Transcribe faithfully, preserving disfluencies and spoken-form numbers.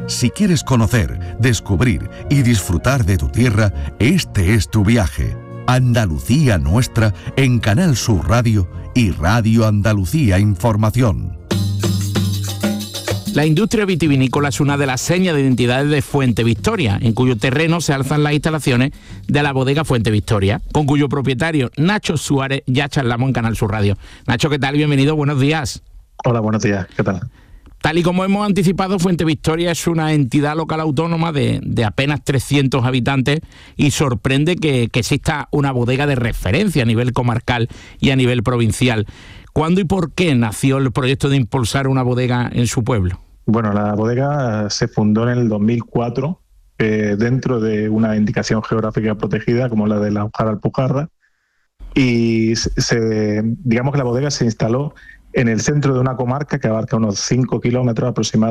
Si quieres conocer, descubrir y disfrutar de tu tierra, este es tu viaje. Andalucía Nuestra en Canal Sur Radio y Radio Andalucía Información. La industria vitivinícola es una de las señas de identidad de Fuente Victoria, en cuyo terreno se alzan las instalaciones de la bodega Fuente Victoria, con cuyo propietario, Nacho Suárez, ya charlamos en Canal Sur Radio. Nacho, ¿qué tal? Bienvenido, buenos días. Hola, buenos días, ¿qué tal? Tal y como hemos anticipado, Fuente Victoria es una entidad local autónoma de, de apenas trescientos habitantes y sorprende que, que exista una bodega de referencia a nivel comarcal y a nivel provincial. ¿Cuándo y por qué nació el proyecto de impulsar una bodega en su pueblo? Bueno, la bodega se fundó en el dos mil cuatro eh, dentro de una indicación geográfica protegida como la de la Alpujarra, y se, digamos que la bodega se instaló en el centro de una comarca que abarca unos cinco kilómetros aproximadamente